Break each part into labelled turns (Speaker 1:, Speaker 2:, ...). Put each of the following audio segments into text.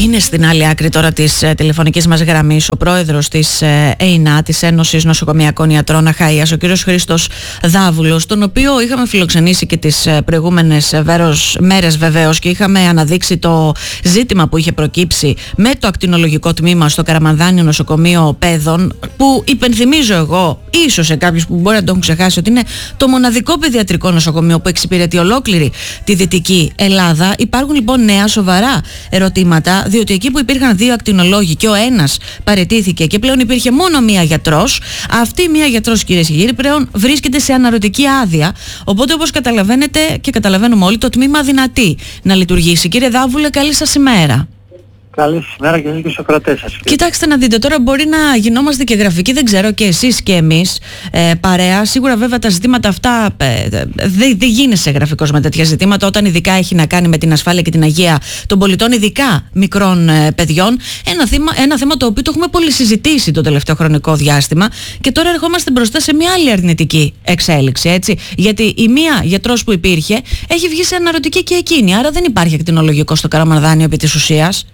Speaker 1: Είναι στην άλλη άκρη τώρα της τηλεφωνικής μας γραμμής ο πρόεδρος της ΕΙΝΑ, της Ένωσης Νοσοκομειακών Ιατρών Αχαΐας, ο κύριος Χρήστος Δάβουλος, τον οποίο είχαμε φιλοξενήσει και τις προηγούμενες μέρες βεβαίως και είχαμε αναδείξει το ζήτημα που είχε προκύψει με το ακτινολογικό τμήμα στο Καραμανδάνιο Νοσοκομείο Παιδών, που υπενθυμίζω εγώ, ίσως σε κάποιους που μπορεί να το έχουν ξεχάσει, ότι είναι το μοναδικό παιδιατρικό νοσοκομείο που εξυπηρετεί ολόκληρη τη Δυτική Ελλάδα. Υπάρχουν λοιπόν νέα σοβαρά ερωτήματα, διότι εκεί που υπήρχαν δύο ακτινολόγοι και ο ένας παραιτήθηκε και πλέον υπήρχε μόνο μία γιατρός, αυτή η μία γιατρός, κυρίες και κύριοι, πλέον βρίσκεται σε αναρωτική άδεια. Οπότε, όπως καταλαβαίνετε και καταλαβαίνουμε όλοι, το τμήμα αδυνατεί να λειτουργήσει. Κύριε Δάβουλε, καλή σας ημέρα.
Speaker 2: Καλησπέρα και στους ακροατές σας.
Speaker 1: Κοιτάξτε να δείτε, τώρα μπορεί να γινόμαστε και γραφικοί, δεν ξέρω, και εσείς και εμείς παρέα. Σίγουρα βέβαια τα ζητήματα αυτά δεν γίνεσαι γραφικός με τέτοια ζητήματα, όταν ειδικά έχει να κάνει με την ασφάλεια και την υγεία των πολιτών, ειδικά μικρών παιδιών. Ένα θέμα το οποίο το έχουμε πολύ συζητήσει το τελευταίο χρονικό διάστημα και τώρα ερχόμαστε μπροστά σε μια άλλη αρνητική εξέλιξη, έτσι. Γιατί η μία γιατρός που υπήρχε έχει βγει σε αναρωτική και εκείνη, άρα δεν υπάρχει ακτινολογικό στο Καραμανδάνιο επί της ουσίας.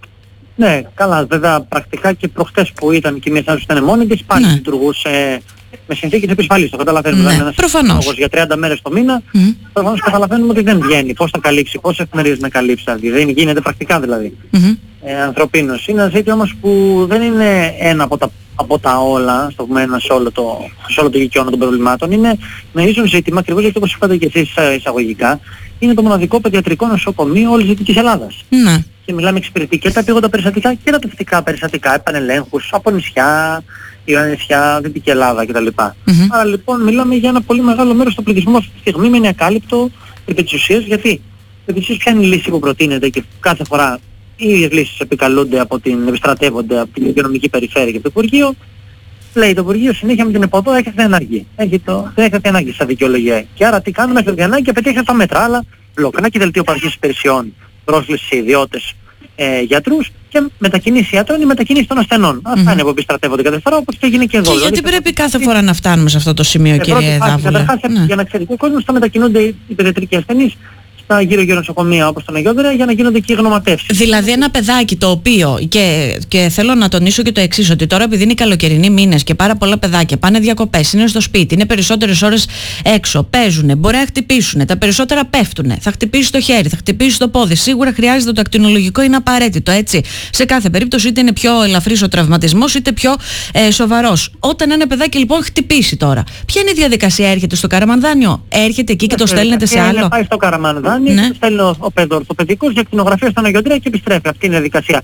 Speaker 2: Ναι, καλά, βέβαια πρακτικά και προχτές που ήταν και μια σαν ήταν μόνη της, πάλι λειτουργούσε με συνθήκες επισφαλής, το καταλαβαίνουμε.
Speaker 1: Ναι, προφανώς.
Speaker 2: Για 30 μέρες το μήνα, προφανώς καταλαβαίνουμε ότι δεν βγαίνει. Πώς θα καλύψει, πόσες εφημερίδες να καλύψει, δηλαδή δεν γίνεται πρακτικά δηλαδή. Ανθρωπίνος. Είναι ένα ζήτημα όμως που δεν είναι ένα από τα όλα, στο πούμε, σε όλο το γικιόνο των προβλημάτων. Είναι με ίσον ζήτημα, ακριβώς γιατί όπως είπατε και εσείς εισαγωγικά, είναι το μοναδικό παιδιατρικό νοσοκομείο όλης της Δυτικής Ελλάδας. Και μιλάμε εξυπηρετεί και τα επίγοντα περιστατικά και τα τευτικά περιστατικά, επανελέγχους από νησιά, Ιωαννησιά, Δυτική Ελλάδα κτλ. Άρα λοιπόν μιλάμε για ένα πολύ μεγάλο μέρος του πληθυσμού αυτή τη στιγμή με ανεκάλυπτο επί της ουσίας. Γιατί επί της ουσίας ποια είναι η λύση που προτείνεται και κάθε φορά οι ίδιες λύσεις επιστρατεύονται από την υγειονομική περιφέρεια και το Υπουργείο. Λέει το Υπουργείο συνέχεια με την ΕΠΟΔΟ έχετε ανάγκη. Δεν έχετε ανάγκη στα δικαιολογία. Και άρα τι κάνουμε, έχετε ανάγκη, απαιτεί τα μέτρα. Αλλά μπλοκ, και δελτίο παροχής υπηρεσιών, πρόσληψη σε ιδιώτες γιατρούς και μετακινήσεις ιατρών ή μετακινήσεις των ασθενών. Αυτά είναι που επιστρατεύονται κάθε φορά, όπως και έγινε και εδώ.
Speaker 1: Και γιατί πρέπει κάθε φορά να φτάνουμε σε αυτό το σημείο, κύριε Δάβουλε?
Speaker 2: Καταρχάς, για να ξέρει ο κόσμος, θα μετακινούνται οι παιδιατρικοί ασθενείς στα γύρω-γύρω νοσοκομεία όπως τον Αγιώδερα για να γίνονται εκεί οι γνωματεύσεις.
Speaker 1: Δηλαδή ένα παιδάκι το οποίο, και θέλω να τονίσω και το εξής, ότι τώρα επειδή είναι οι καλοκαιρινοί μήνες και πάρα πολλά παιδάκια πάνε διακοπές, είναι στο σπίτι, είναι περισσότερες ώρες έξω, παίζουν, μπορεί να χτυπήσουν, τα περισσότερα πέφτουν, θα χτυπήσει το χέρι, θα χτυπήσει το πόδι, σίγουρα χρειάζεται το ακτινολογικό, είναι απαραίτητο, έτσι. Σε κάθε περίπτωση, είτε είναι πιο ελαφρύς ο τραυματισμός, είτε πιο σοβαρός. Όταν ένα παιδάκι λοιπόν χτυπήσει τώρα, ποια είναι η διαδικασία, έρχεται στο Καραμανδάνιο, έρχεται εκεί και το στέλνετε σε άλλο?
Speaker 2: Πάει στο Καραμανδάνιο. Στέλνει ο παιδοορθοπαιδικός για ακτινογραφία στον Αγιώδερα και επιστρέφει. Αυτή είναι η διαδικασία.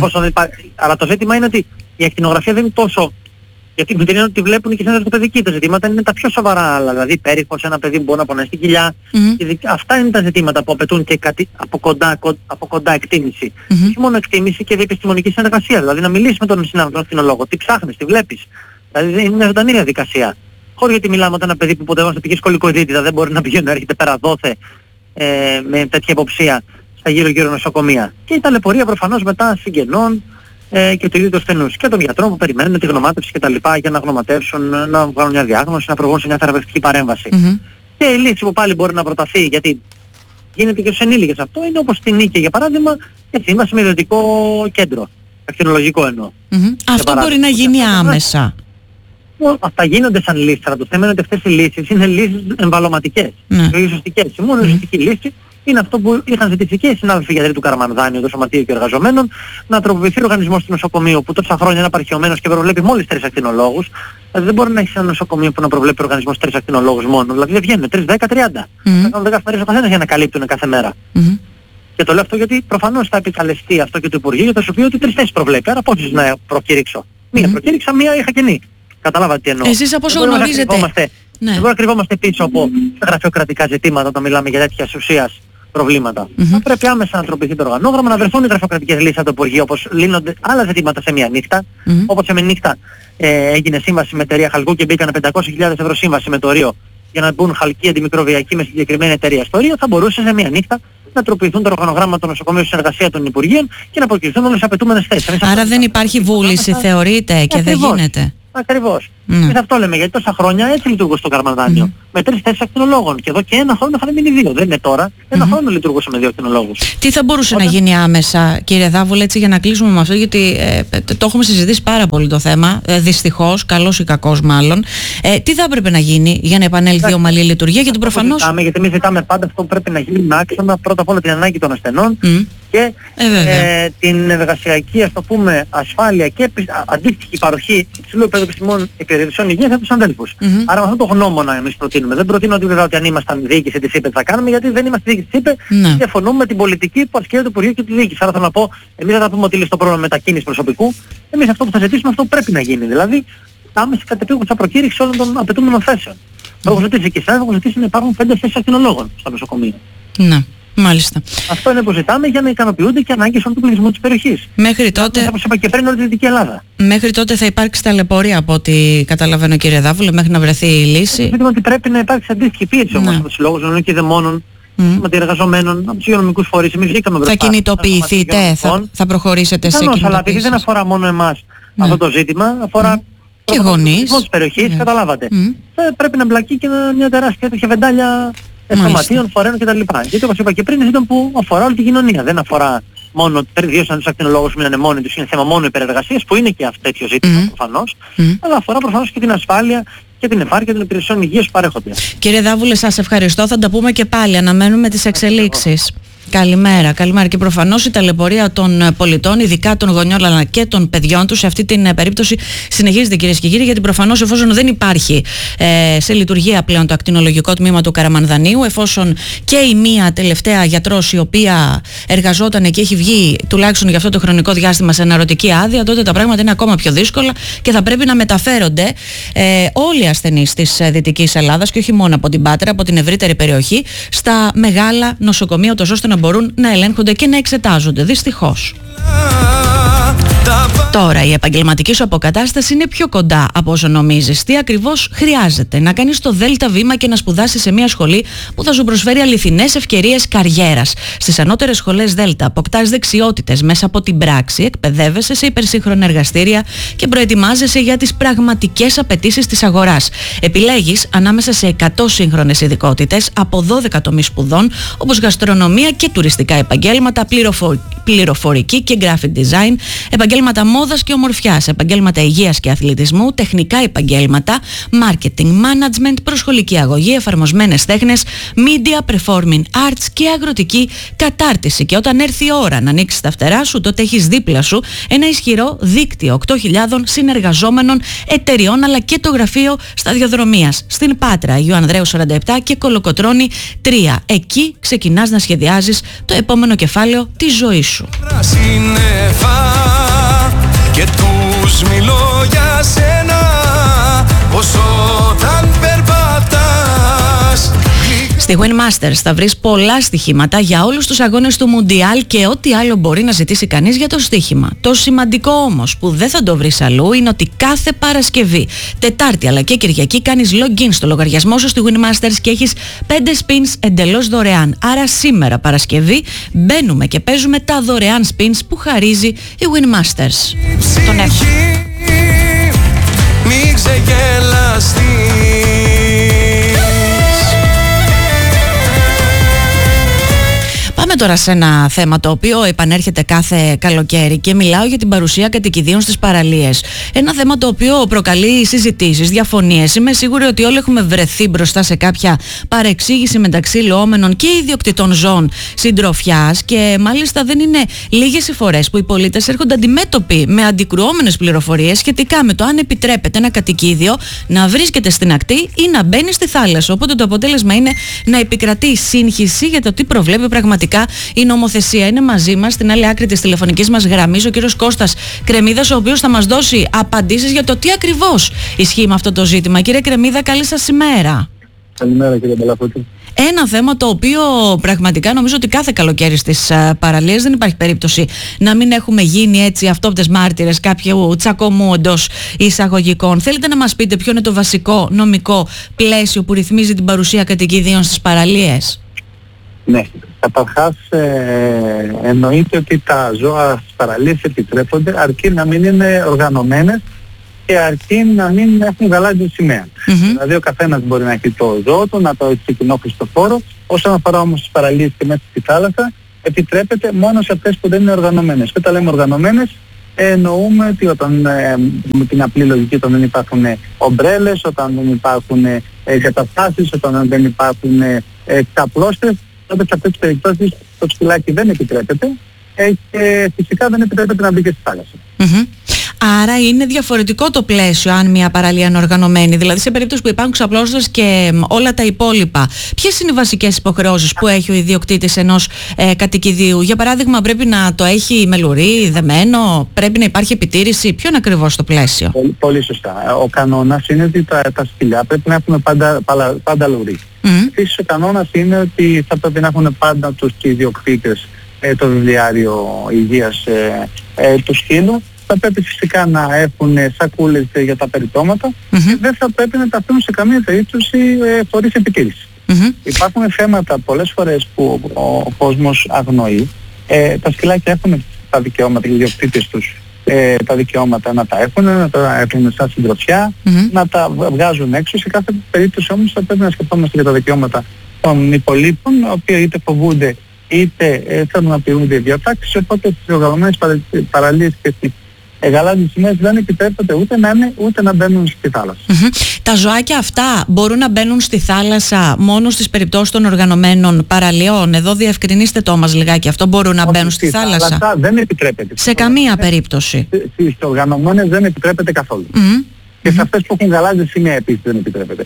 Speaker 2: Αλλά το ζήτημα είναι ότι η ακτινογραφία δεν είναι τόσο. Γιατί με την έννοια ότι βλέπουν και στην ορθοπαιδική τα ζητήματα είναι τα πιο σοβαρά άλλα. Δηλαδή πέριχος, ένα παιδί που μπορεί να πονέσει στην κοιλιά. Αυτά είναι τα ζητήματα που απαιτούν και από κοντά εκτίμηση. Όχι μόνο εκτίμηση και διεπιστημονική συνεργασία. Δηλαδή να μιλήσει με τον συνάδελφο ακτινολόγο. Τι ψάχνεις, τι βλέπεις. Δηλαδή είναι μια ζωντανή διαδικασία. Χωρίς γιατί μιλάμε όταν ένα παιδί που ποτέ πήγε σκολικοειδίτιδα δεν μπορεί να πηγαίνει να έρχεται πέρα δόθε. Με τέτοια υποψία στα γύρω-γύρω νοσοκομεία. Και η ταλαιπωρία προφανώς μετά συγγενών και του ίδιου του ασθενούς και των γιατρών που περιμένουν τη γνωμάτευση κτλ. Για να γνωματεύσουν, να βγάλουν μια διάγνωση, να προβούν σε μια θεραπευτική παρέμβαση. Και η λύση που πάλι μπορεί να προταθεί, γιατί γίνεται και στους ενήλικες αυτό, είναι όπως στην Νίκη για παράδειγμα, και σύμβαση με ιδιωτικό κέντρο, ακτινολογικό εννοώ.
Speaker 1: Αυτό μπορεί να γίνει άμεσα.
Speaker 2: Αυτά γίνονται σαν λύσεις, αλλά το θέμα είναι ότι αυτές οι λύσεις είναι λύσεις εμβαλωματικές, ουσιαστικές. Η μόνο ουσιαστική λύση είναι αυτό που είχαν ζητήσει και οι συνάδελφοι γιατροί του Καραμανδάνιου, το Σωματείο και Εργαζομένων, να τροποποιηθεί ο οργανισμός του νοσοκομείου που τόσα χρόνια είναι απαρχαιωμένος και προβλέπει μόλις 3 ακτινολόγους. Δηλαδή δεν μπορεί να έχει ένα νοσοκομείο που να προβλέπει ο οργανισμός 3 ακτινολόγους μόνο. Δηλαδή δεν βγαίνουν 3, 10, 30. Θα κάνουν 10 μέρες ο καθένας για να καλύπτουν κάθε μέρα. Και το λέω αυτό γιατί προφανώς θα επικαλεστεί αυτό και το Υπουργείο, για το οποίο ότι 3 θέσεις προβλέπει. Άρα πόσες να προκήρυξω? Μία προκήρυξα, μία είχα κενή. Καταλάβατε τι εννοώ.
Speaker 1: Εσείς από όσο γνωρίζετε.
Speaker 2: Δεν μπορούμε να κρυβόμαστε πίσω από γραφειοκρατικά ζητήματα όταν μιλάμε για τέτοια ουσίας προβλήματα. Θα πρέπει άμεσα να τροποποιηθεί το οργανόγραμμα, να βρεθούν οι γραφειοκρατικές λύσεις από το Υπουργείο, όπως λύνονται άλλα ζητήματα σε μία νύχτα. Όπως σε μία νύχτα έγινε σύμβαση με εταιρεία Χαλκού και μπήκαν 500.000 ευρώ σύμβαση με το Ρίο για να μπουν χαλκοί αντιμικροβιακοί με συγκεκριμένη εταιρεία στο Ρίο, θα μπορούσε σε μία νύχτα να τροποποιηθούν τα οργανογράμματα των νοσοκομείων στη συνεργασία των Υπουργείων και να προκριθούν όλες τις απαιτούμενες θέσεις.
Speaker 1: Άρα δεν υπάρχει βούληση, θεωρείτε, και δεν γίνεται.
Speaker 2: Ακριβώς. Εμείς αυτό λέμε, γιατί τόσα χρόνια έτσι λειτουργούσε το Καραμανδάνιο. Με 3 θέσεις ακτινολόγων. Και εδώ και ένα χρόνο θα μείνει 2. Δεν είναι τώρα. Ένα χρόνο λειτουργούσε με 2 ακτινολόγους.
Speaker 1: Τι θα μπορούσε να γίνει άμεσα, κύριε Δάβουλε, έτσι για να κλείσουμε με αυτό, γιατί το έχουμε συζητήσει πάρα πολύ το θέμα. Δυστυχώς, καλός ή κακός μάλλον. Τι θα έπρεπε να γίνει για να επανέλθει η ομαλή λειτουργία, γιατί προφανώς.
Speaker 2: Γιατί εμείς ζητάμε πάντα αυτό που πρέπει να γίνει με άξονα πρώτα απ' όλα την ανάγκη των ασθενών και την εργασιακή, ας το πούμε, ασφάλεια και αντίστοιχη παροχή υψηλού επίπεδου επιστημών υπηρεσιών υγείας από τους αδέλφους. Άρα με αυτό το γνώμονα εμείς προτείνουμε. Δεν προτείνω ότι βέβαια ότι αν ήμασταν διοίκηση της ΥΠΕ θα κάνουμε, γιατί δεν είμαστε διοίκηση της ΥΠΕ. Διαφωνούμε με την πολιτική που ασκεί το Υπουργείο και τη διοίκηση. Άρα θέλω να πω, εμείς δεν θα πούμε ότι λύσει το πρόβλημα μετακίνησης προσωπικού. Εμείς αυτό που θα ζητήσουμε, αυτό που πρέπει να γίνει. Δηλαδή, άμεση κατεπίγουσα προκήρυξη όλων των απαιτούμενων θέσεων. Το έχω ζητήσει και εσάς, έχω ζητήσει να υπάρχουν 5 θέσεις ακτινολόγων στα νοσοκομεία.
Speaker 1: Ναι. Μάλιστα.
Speaker 2: Αυτό είναι που ζητάμε για να ικανοποιούνται και ανάγκες όλου του πληθυσμού της περιοχής.
Speaker 1: Μέχρι τότε,
Speaker 2: όπως είπα και πριν, όλη τη Δυτική Ελλάδα.
Speaker 1: Μέχρι τότε θα υπάρξει ταλαιπωρία από ό,τι καταλαβαίνω, κύριε Δάβουλε, μέχρι να βρεθεί η λύση.
Speaker 2: Είπαμε ότι πρέπει να υπάρξει αντίστοιχη πίεση όμως από τους συλλόγους νοσοκομείων και δαιμόνων, εργαζομένων, από τους υγειονομικούς φορείς. Εμείς βγήκαμε μπροστά.
Speaker 1: Θα κινητοποιηθείτε, θα προχωρήσετε σε κινητοποίηση.
Speaker 2: Αλλά επειδή δεν αφορά μόνο εμάς αυτό το ζήτημα, αφορά
Speaker 1: και γονείς
Speaker 2: της περιοχής, καταλάβατε. Πρέπει να μπλακεί και μια τεράστια τέτοια βεντάλια σωματείων, φορέων κτλ. Γιατί όπως είπα και πριν, είναι ζήτημα που αφορά όλη την κοινωνία. Δεν αφορά μόνο 2 σαν τους ακτινολόγους που είναι μόνοι τους, είναι θέμα μόνο υπερεργασίας, που είναι και αυτό τέτοιο ζήτημα προφανώς, αλλά αφορά προφανώς και την ασφάλεια και την επάρκεια των υπηρεσιών υγείας που παρέχονται.
Speaker 1: Κύριε Δάβουλε, σας ευχαριστώ. Θα τα πούμε και πάλι. Αναμένουμε τις εξελίξεις. Καλημέρα, καλημέρα. Και προφανώς η ταλαιπωρία των πολιτών, ειδικά των γονιών αλλά και των παιδιών τους, σε αυτή την περίπτωση συνεχίζεται, κυρίες και κύριοι, γιατί προφανώς εφόσον δεν υπάρχει σε λειτουργία πλέον το ακτινολογικό τμήμα του Καραμανδανίου, εφόσον και η μία τελευταία γιατρός η οποία εργαζόταν και έχει βγει τουλάχιστον για αυτό το χρονικό διάστημα σε αναρωτική άδεια, τότε τα πράγματα είναι ακόμα πιο δύσκολα και θα πρέπει να μεταφέρονται όλοι οι ασθενείς της Δυτικής Ελλάδας και όχι μόνο από την Πάτρα, από την ευρύτερη περιοχή, στα μεγάλα νοσοκομεία, ώστε να μπορούν να ελέγχονται και να εξετάζονται, δυστυχώς. Τώρα η επαγγελματική σου αποκατάσταση είναι πιο κοντά από όσο νομίζεις. Τι ακριβώς χρειάζεται? Να κάνεις το δέλτα βήμα και να σπουδάσεις σε μια σχολή που θα σου προσφέρει αληθινές ευκαιρίες καριέρας. Στις ανώτερες σχολές Δέλτα αποκτάς δεξιότητες μέσα από την πράξη, εκπαιδεύεσαι σε υπερσύγχρονα εργαστήρια και προετοιμάζεσαι για τις πραγματικές απαιτήσεις της αγοράς. Επιλέγεις ανάμεσα σε 100 σύγχρονες ειδικότητες από 12 τομείς σπουδών, όπως γαστρονομία και τουριστικά επαγγέλματα, πληροφορική και graphic design, επαγγέλματα μόδας και ομορφιάς, επαγγέλματα υγείας και αθλητισμού, τεχνικά επαγγέλματα, marketing, management, προσχολική αγωγή, εφαρμοσμένες τέχνες, media, performing arts και αγροτική κατάρτιση. Και όταν έρθει η ώρα να ανοίξεις τα φτερά σου, τότε έχεις δίπλα σου ένα ισχυρό δίκτυο 8.000 συνεργαζόμενων εταιριών, αλλά και το γραφείο σταδιοδρομίας στην Πάτρα, Αγίου Ανδρέου 47 και Κολοκοτρώνη 3. Εκεί ξεκινάς να σχεδιάζεις το επόμενο κεφάλαιο της ζωής σου. Και τους μιλώ για σένα, πως όταν περπατάς. Στη Win Masters θα βρεις πολλά στοιχήματα για όλους τους αγώνες του Μουντιάλ και ό,τι άλλο μπορεί να ζητήσει κανείς για το στοίχημα. Το σημαντικό όμως που δεν θα το βρεις αλλού είναι ότι κάθε Παρασκευή, Τετάρτη αλλά και Κυριακή κάνεις login στο λογαριασμό σου στη Win Masters και έχεις 5 spins εντελώς δωρεάν. Άρα σήμερα Παρασκευή μπαίνουμε και παίζουμε τα δωρεάν spins που χαρίζει η Win Masters. Τον έχω. Μην ξεγελαστείς. Πάμε τώρα σε ένα θέμα το οποίο επανέρχεται κάθε καλοκαίρι και μιλάω για την παρουσία κατοικιδίων στις παραλίες. Ένα θέμα το οποίο προκαλεί συζητήσεις, διαφωνίες. Είμαι σίγουρη ότι όλοι έχουμε βρεθεί μπροστά σε κάποια παρεξήγηση μεταξύ λοόμενων και ιδιοκτητών ζώων συντροφιάς και μάλιστα δεν είναι λίγες οι φορές που οι πολίτες έρχονται αντιμέτωποι με αντικρουόμενες πληροφορίες σχετικά με το αν επιτρέπεται ένα κατοικίδιο να βρίσκεται στην ακτή ή να μπαίνει στη θάλασσα. Οπότε το αποτέλεσμα είναι να επικρατεί σύγχυση για το τι προβλέπει πραγματικά η νομοθεσία. Είναι μαζί μας στην άλλη άκρη της τηλεφωνικής μας γραμμής ο κύριος Κώστας Κρεμίδας, ο οποίος θα μας δώσει απαντήσεις για το τι ακριβώς ισχύει με αυτό το ζήτημα. Κύριε Κρεμίδα, καλή σας ημέρα.
Speaker 3: Καλημέρα κύριε Μπελαφώτη.
Speaker 1: Ένα θέμα το οποίο πραγματικά νομίζω ότι κάθε καλοκαίρι στις παραλίες δεν υπάρχει περίπτωση να μην έχουμε γίνει έτσι αυτόπτες μάρτυρες κάποιου τσακωμού εντός εισαγωγικών. Θέλετε να μας πείτε ποιο είναι το βασικό νομικό πλαίσιο που ρυθμίζει την παρουσία κατοικιδίων στις παραλίες?
Speaker 3: Ναι, καταρχάς εννοείται ότι τα ζώα στις παραλίες επιτρέπονται αρκεί να μην είναι οργανωμένες και αρκεί να μην έχουν γαλάζια σημαία. Δηλαδή ο καθένας μπορεί να έχει το ζώο του, να το έχει σε κοινό χρηστοφόρο. Όσον αφορά όμως τις παραλίες και μέσα στη θάλασσα, επιτρέπεται μόνο σε αυτές που δεν είναι οργανωμένες. Και όταν λέμε οργανωμένες, εννοούμε ότι όταν με την απλή λογική, όταν δεν υπάρχουν ομπρέλες, όταν δεν υπάρχουν εγκαταστάσεις, όταν δεν υπάρχουν ξαπλώστες, τότε σε αυτές τις περιπτώσεις το σκυλάκι δεν επιτρέπεται και φυσικά δεν επιτρέπεται να μπει και στη θάλασσα.
Speaker 1: Άρα είναι διαφορετικό το πλαίσιο αν μια παραλία είναι οργανωμένη. Δηλαδή σε περίπτωση που υπάρχουν ξαπλώστες και όλα τα υπόλοιπα, ποιες είναι οι βασικές υποχρεώσεις που έχει ο ιδιοκτήτης ενός κατοικιδίου? Για παράδειγμα, πρέπει να το έχει με λουρί, δεμένο, πρέπει να υπάρχει επιτήρηση? Ποιο είναι ακριβώς το πλαίσιο?
Speaker 3: Πολύ σωστά. Ο κανόνας είναι ότι τα σκυλιά πρέπει να έχουν πάντα λουρί. Επίσης ο κανόνας είναι ότι θα πρέπει να έχουν πάντα τους ιδιοκτήτες το βιβλιάριο υγείας του σκύλου. Θα πρέπει φυσικά να έχουν σακούλες για τα περιτώματα και δεν θα πρέπει να τα αφήνουν σε καμία περίπτωση χωρίς επιτήρηση. Υπάρχουν θέματα πολλές φορές που ο κόσμος αγνοεί. Τα σκυλάκια έχουν τα δικαιώματα, οι ιδιοκτήτες τους τα δικαιώματα να τα έχουν σαν συντροφιά, να τα βγάζουν έξω. Σε κάθε περίπτωση όμως θα πρέπει να σκεφτόμαστε για τα δικαιώματα των υπολείπων, οι οποίοι είτε φοβούνται είτε θέλουν να πληρούνται διατάξεις, οπότε στις οργανωμένες παραλίες και στις γαλάζιες σημαίες δεν επιτρέπεται ούτε να μπαίνουν στη θάλασσα.
Speaker 1: Τα ζωάκια αυτά μπορούν να μπαίνουν στη θάλασσα μόνο στις περιπτώσεις των οργανωμένων παραλιών? Εδώ διευκρινίστε το μας λιγάκι, αυτό μπορούν να μπαίνουν στη θάλασσα?
Speaker 3: Δεν επιτρέπεται.
Speaker 1: Σε καμία περίπτωση.
Speaker 3: Στις οργανωμένες δεν επιτρέπεται καθόλου. Και σε αυτές που έχουν γαλάζιες σημαία επίσης δεν επιτρέπεται.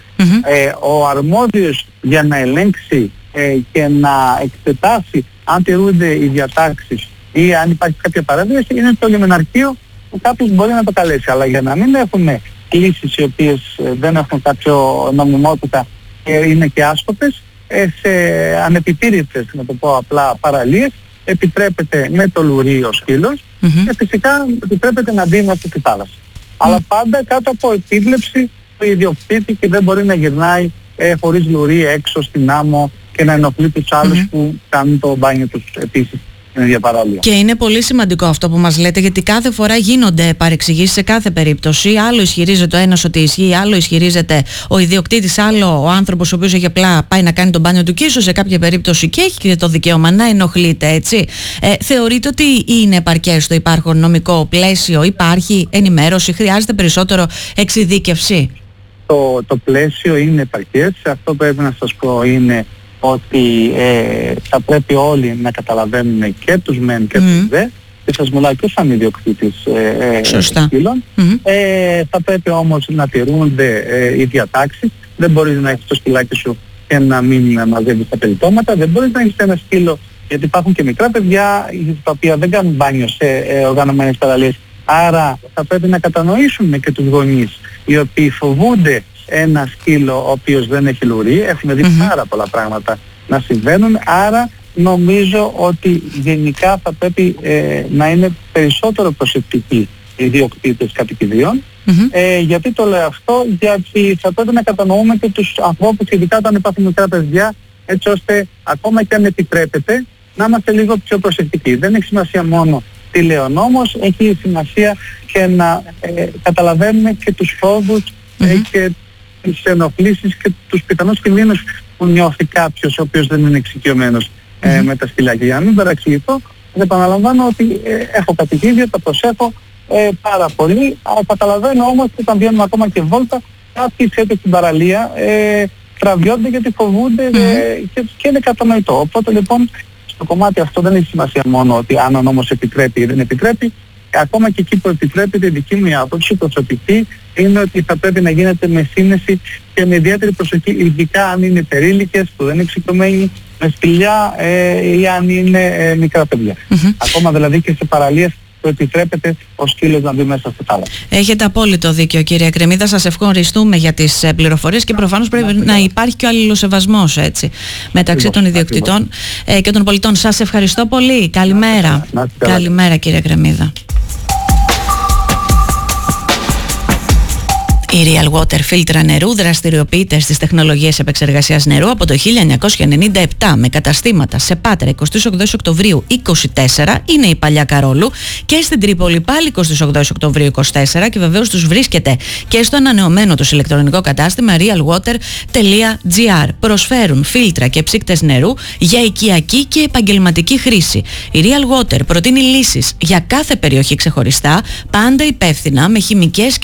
Speaker 3: Ο αρμόδιος για να ελέγξει και να εξετάσει αν τηρούνται οι διατάξεις ή αν υπάρχει κάποια παραβίαση είναι το λιμεναρχείο, που κάποιος μπορεί να το καλέσει. Αλλά για να μην έχουμε κλήσεις οι οποίες δεν έχουν κάποιο νομιμότητα και είναι και άσκοπες, σε ανεπιτήρητες, να το πω απλά, παραλίες, επιτρέπεται με το λουρί ο σκύλος και φυσικά επιτρέπεται να μπει μέσα στη θάλασσα. Αλλά πάντα κάτω από επίβλεψη του ιδιοκτήτη και δεν μπορεί να γυρνάει χωρίς λουρί έξω στην άμμο και να ενοχλεί τους άλλους που κάνουν το μπάνιο τους επίσης.
Speaker 1: Και είναι πολύ σημαντικό αυτό που μας λέτε, γιατί κάθε φορά γίνονται παρεξηγήσεις σε κάθε περίπτωση. Άλλο ισχυρίζεται ο ένας ότι ισχύει, άλλο ισχυρίζεται ο ιδιοκτήτης, άλλο ο άνθρωπος ο οποίος έχει απλά πάει να κάνει τον μπάνιο του και ίσως σε κάποια περίπτωση και έχει και το δικαίωμα να ενοχλείται, έτσι. Θεωρείτε ότι είναι επαρκές το υπάρχον νομικό πλαίσιο? Υπάρχει ενημέρωση? Χρειάζεται περισσότερο εξειδίκευση?
Speaker 3: Το πλαίσιο είναι επαρκές. Αυτό πρέπει να σας πω είναι ότι θα πρέπει όλοι να καταλαβαίνουν και τους μεν και τους δε, και σας μιλάω και σαν ιδιοκτήτης σκύλων. Θα πρέπει όμως να τηρούνται οι διατάξεις. Δεν μπορείς να έχεις το σκυλάκι σου και να μην μαζεύεις τα περιτώματα. Δεν μπορείς να έχεις ένα σκύλο, γιατί υπάρχουν και μικρά παιδιά τα οποία δεν κάνουν μπάνιο σε οργανωμένες παραλίες. Άρα θα πρέπει να κατανοήσουν και τους γονείς οι οποίοι φοβούνται ένα σκύλο ο οποίος δεν έχει λουρί. Έχουμε δει πάρα πολλά πράγματα να συμβαίνουν, άρα νομίζω ότι γενικά θα πρέπει να είναι περισσότερο προσεκτικοί οι ιδιοκτήτες κατοικιδίων. Γιατί το λέω αυτό? Γιατί θα πρέπει να κατανοούμε και τους ανθρώπους, ειδικά όταν υπάρχουν μικρά παιδιά, έτσι ώστε ακόμα και αν επιτρέπεται να είμαστε λίγο πιο προσεκτικοί. Δεν έχει σημασία μόνο τι λέει ο νόμος, έχει σημασία και να καταλαβαίνουμε και τους φόβους και τις ενοχλήσεις και τους πιθανούς κινδύνους που νιώθει κάποιος ο οποίος δεν είναι εξοικειωμένος με τα σκυλάκια. Για να μην παραξηγηθώ, επαναλαμβάνω ότι έχω κατοικίδια, τα προσέχω πάρα πολύ. Καταλαβαίνω όμως ότι όταν βγαίνουμε ακόμα και βόλτα, κάποιοι ξέρετε στην παραλία τραβιόνται γιατί φοβούνται και είναι κατανοητό. Οπότε λοιπόν στο κομμάτι αυτό δεν έχει σημασία μόνο ότι αν ο νόμος επιτρέπει ή δεν επιτρέπει. Ακόμα και εκεί που επιτρέπεται, η δική μου άποψη προσωπική είναι ότι θα πρέπει να γίνεται με σύνεση και με ιδιαίτερη προσοχή, ειδικά αν είναι περίλικες που δεν είναι εξοικειωμένοι με σκυλιά ή αν είναι μικρά παιδιά. Ακόμα δηλαδή και σε παραλίες που επιτρέπεται ο σκύλος να μπει μέσα στη θάλασσα. Έχετε απόλυτο δίκιο, κύριε Κρεμίδα. Σας ευχαριστούμε για τις πληροφορίες και προφανώς πρέπει να υπάρχει και ο αλληλοσεβασμός, έτσι, μεταξύ των ιδιοκτητών και των πολιτών. Σας ευχαριστώ πολύ. Καλημέρα. Καλημέρα, κύριε Κρεμίδα.
Speaker 1: Η Real Water φίλτρα νερού δραστηριοποιείται στις τεχνολογίες επεξεργασίας νερού από το 1997 με καταστήματα σε Πάτρα 28 Οκτωβρίου 24, είναι η Παλιά Καρόλου, και στην Τρίπολη πάλι 28 Οκτωβρίου 24, και βεβαίως τους βρίσκεται και στο ανανεωμένο τους ηλεκτρονικό κατάστημα realwater.gr. Προσφέρουν φίλτρα και ψύκτες νερού για οικιακή και επαγγελματική χρήση. Η Real Water προτείνει λύσεις για κάθε περιοχή ξεχωριστά, πάντα υπεύθυνα, με χημικές